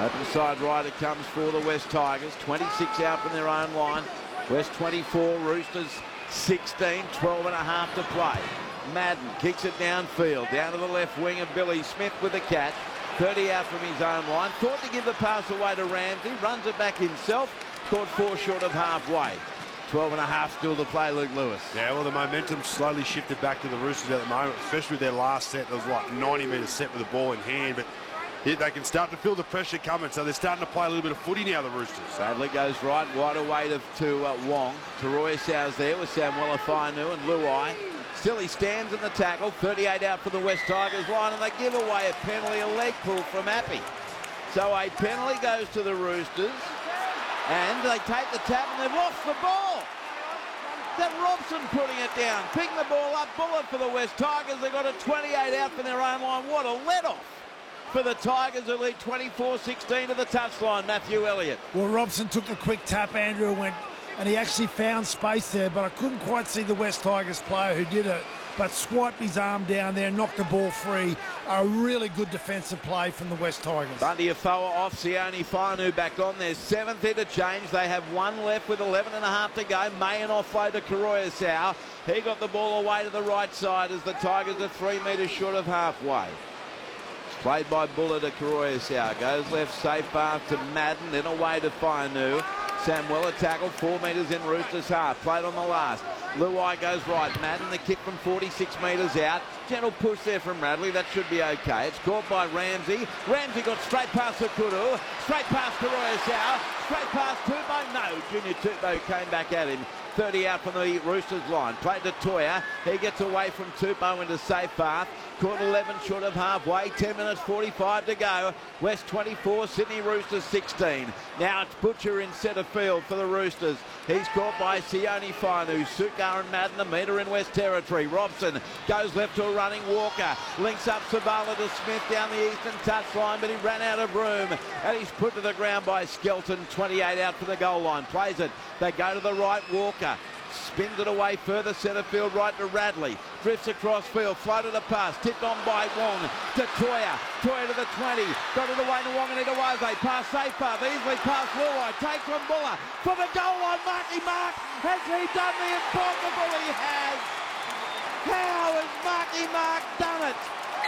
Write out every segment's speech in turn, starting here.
Open side rider comes for the West Tigers. 26 out from their own line. West 24, Roosters 16, 12 and a half to play. Madden kicks it downfield, down to the left wing of Billy Smith with the catch. 30 out from his own line. Thought to give the pass away to Ramsey. Runs it back himself. Scored 4 short of halfway. 12 and a half still to play, Luke Lewis. Yeah, well, the momentum slowly shifted back to the Roosters at the moment, especially with their last set. There was like 90 metres set with the ball in hand, but they can start to feel the pressure coming, so they're starting to play a little bit of footy now, the Roosters. Bradley goes right, wide away to Wong. Taroya Sow's there with Samuela Fainu and Luai. Still he stands in the tackle. 38 out for the West Tigers line, and they give away a penalty, a leg pull from Appy. So a penalty goes to the Roosters, and they take the tap and they've lost the ball. That Robson putting it down, picking the ball up, bullet for the West Tigers. They've got a 28 out from their own line. What a let-off for the Tigers, who lead 24-16 to the touchline. Matthew Elliott. Well, Robson took the quick tap, Andrew, and he actually found space there, but I couldn't quite see the West Tigers player who did it, but swiped his arm down there, knocked the ball free. A really good defensive play from the West Tigers. Bundy Afoa off, Sione Fainu back on their 7th interchange. They have 1 left with 11 and a half to go. Mayan offload to Taroya Sow. He got the ball away to the right side as the Tigers are 3 metres short of halfway. It's played by Buller to Taroya Sow. Goes left, safe path to Madden, then away to Fainu. Samuela tackled 4 metres in Roosters half. Played on the last. Luai goes right. Madden, the kick from 46 metres out. Gentle push there from Radley. That should be okay. It's caught by Ramsey. Ramsey got straight past Okuru. Straight past Taroya Sow. Straight past Tupou. No, Junior Tupou came back at him. 30 out from the Roosters line. Played to Toya. He gets away from Tupou into safe path. Caught 11 short of halfway. 10 minutes 45 to go. West 24, Sydney Roosters 16. Now it's Butcher in centre field for the Roosters. He's caught by Sione Fainu. Sukar and Madden a metre in West Territory. Robson goes left to a running Walker. Links up Savala to Smith down the eastern touchline, but he ran out of room. And he's put to the ground by Skelton. 28 out for the goal line. Plays it. They go to the right. Walker spins it away further centre field right to Radley. Drifts across field, floated a pass, tipped on by Wong to Toya. Toya to the 20, got it away to Wanganitawase. Pass safe path, easily past Luai. Take from Buller for the goal line. Marky Mark, has he done the impossible? He has. How has Marky Mark done it?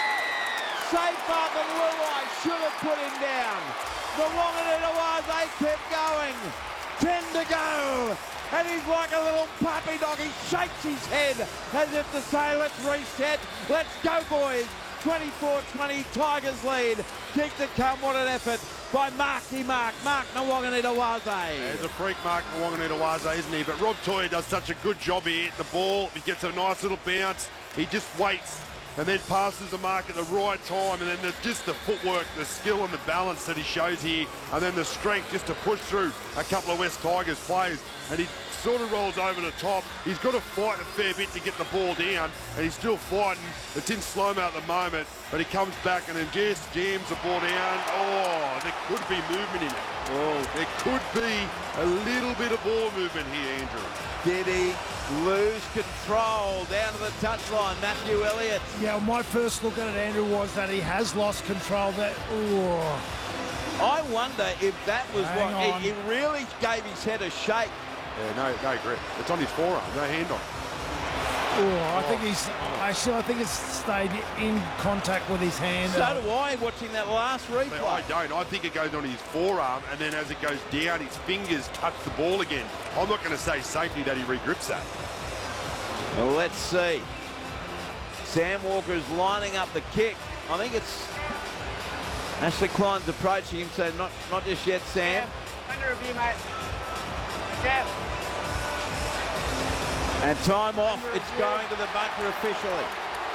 Safe path and Luai should have put him down. The Wanganitawase kept going. 10 to go. And he's like a little puppy dog. He shakes his head as if to say, let's reset. Let's go, boys. 24-20, Tigers lead. Kick to come. What an effort by Marky Mark. Mark Wanganitawase. He's a freak, Mark Wanganitawase, isn't he? But Rob Toya does such a good job here at the ball. He gets a nice little bounce. He just waits and then passes the mark at the right time, and then just the footwork, the skill and the balance that he shows here, and then the strength just to push through a couple of West Tigers players, and he sort of rolls over the top. He's got to fight a fair bit to get the ball down, and he's still fighting. It's in slow-mo at the moment, but he comes back and then just jams the ball down. Oh, there could be movement in it. Oh, there could be a little bit of ball movement here, Andrew. Did he lose control down to the touchline? Matthew Elliott. Yeah, well, my first look at it, Andrew, was that he has lost control. I wonder if that was what he really gave his head a shake. Yeah, no grip. It's on his forearm, no hand on it. I think it's stayed in contact with his hand. So do I, watching that last replay. I don't. I think it goes on his forearm, and then as it goes down, his fingers touch the ball again. I'm not going to say safety that he regrips that. Well, let's see. Sam Walker's lining up the kick. I think it's Ashley Klein's approaching him, so not just yet, Sam. Under review, mate. Jeff. And time off. It's going to the bunker officially.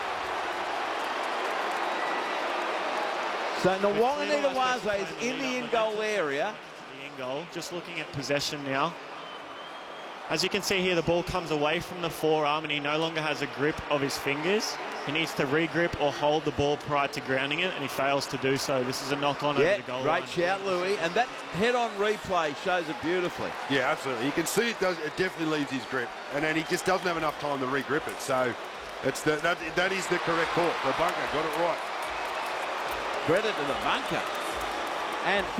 So Wanganitawase is in the in-goal area. The in-goal, just looking at possession now. As you can see here, the ball comes away from the forearm and he no longer has a grip of his fingers. He needs to re-grip or hold the ball prior to grounding it, and he fails to do so. This is a knock-on over the goal line. Great shout, Louis. And that head-on replay shows it beautifully. Yeah, absolutely. You can see it definitely leaves his grip, and then he just doesn't have enough time to re-grip it. So it's that is the correct call. The bunker got it right. Credit to the bunker. And